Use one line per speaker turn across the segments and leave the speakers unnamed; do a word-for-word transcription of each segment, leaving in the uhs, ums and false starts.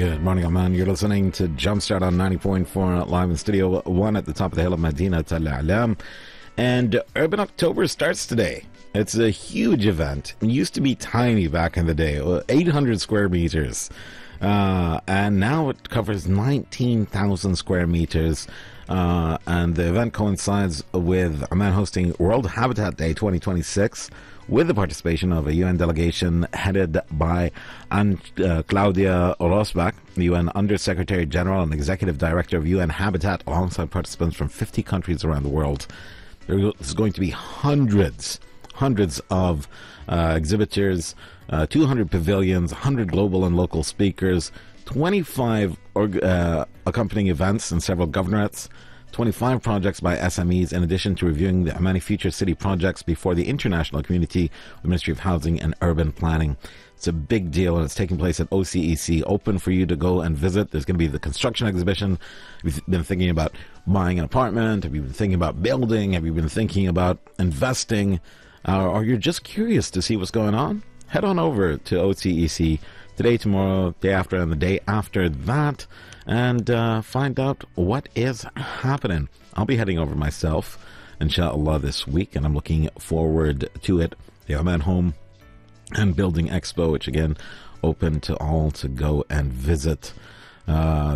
Good morning, Oman. You're listening to Jumpstart on ninety point four live in Studio one at the top of the hill of Medina Al A'lam. And Urban October starts today. It's a huge event. It used to be tiny back in the day, eight hundred square meters. Uh, and now it covers nineteen thousand square meters. Uh, and the event coincides with Oman hosting World Habitat Day twenty twenty-six with the participation of a U N delegation headed by Aunt uh, Claudia Rosbach, the U N Undersecretary General and Executive Director of U N Habitat, alongside participants from fifty countries around the world. There's going to be hundreds, hundreds of uh, exhibitors, uh, two hundred pavilions, one hundred global and local speakers, twenty-five org- uh, accompanying events in several governorates, twenty-five projects by S M Es, in addition to reviewing the Omani future city projects before the international community, the Ministry of Housing and Urban Planning. It's a big deal, and it's taking place at O C E C, open for you to go and visit. There's going to be the construction exhibition. Have you been thinking about buying an apartment? Have you been thinking about building? Have you been thinking about investing? Uh, or you're just curious to see what's going on? Head on over to O C E C today, tomorrow, day after, and the day after that, and uh, find out what is happening. I'll be heading over myself, inshallah, this week, and I'm looking forward to it. The Oman Home and Building Expo, which again, open to all to go and visit. Uh,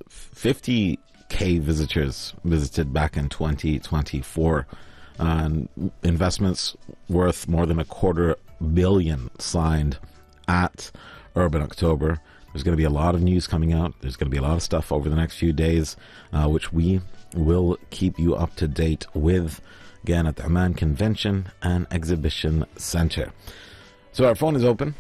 fifty K visitors visited back in twenty twenty-four. Uh, and investments worth more than a quarter billion signed at Urban October. There's going to be a lot of news coming out. There's going to be a lot of stuff over the next few days, uh, which we will keep you up to date with, again, at the Oman Convention and Exhibition Center. So our phone is open,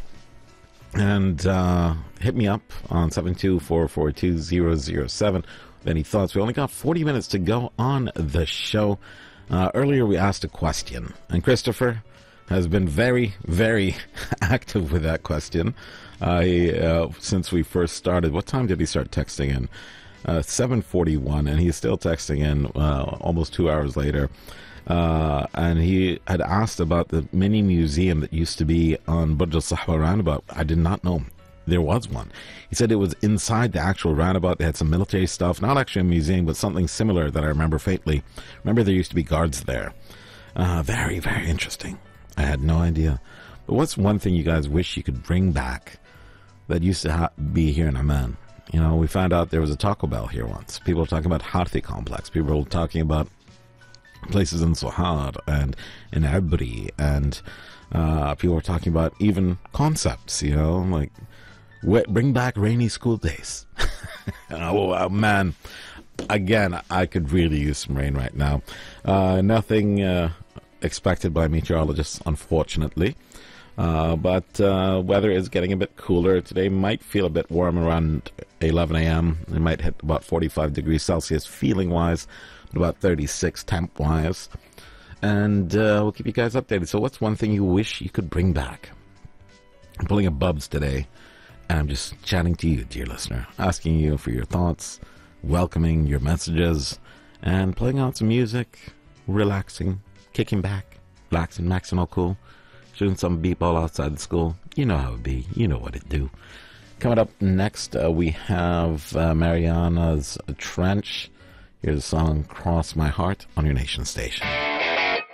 and uh, hit me up on seven two four four two zero zero seven with any thoughts. We only got forty minutes to go on the show. Uh, earlier we asked a question, and Christopher has been very, very active with that question uh, he, uh, since we first started. What time did he start texting in? Uh, seven forty-one, and he's still texting in uh, almost two hours later. Uh, and he had asked about the mini museum that used to be on Burj Al Sahwa roundabout. I did not know there was one. He said it was inside the actual roundabout. They had some military stuff, not actually a museum, but something similar that I remember faintly. Remember, there used to be guards there. Uh, very, very interesting. I had no idea. But what's one thing you guys wish you could bring back that used to ha- be here in Oman? You know, we found out there was a Taco Bell here once. People were talking about Harthi Complex. People were talking about places in Sohar and in Abri. And uh, people were talking about even concepts, you know, like wh- bring back rainy school days. oh, oh, man. Again, I could really use some rain right now. Uh, nothing... Uh, expected by meteorologists, unfortunately. Uh, but uh, weather is getting a bit cooler. Today might feel a bit warm around eleven a.m. It might hit about forty-five degrees Celsius feeling-wise, but about thirty-six temp-wise. And uh, we'll keep you guys updated. So what's one thing you wish you could bring back? I'm pulling a Bubs today, and I'm just chatting to you, dear listener, asking you for your thoughts, welcoming your messages, and playing out some music, relaxing, kicking back, relaxing, maxing all cool, shooting some b-ball outside the school. You know how it be. You know what it do. Coming up next, uh, we have uh, Mariana's Trench. Here's a song, Cross My Heart, on your nation station.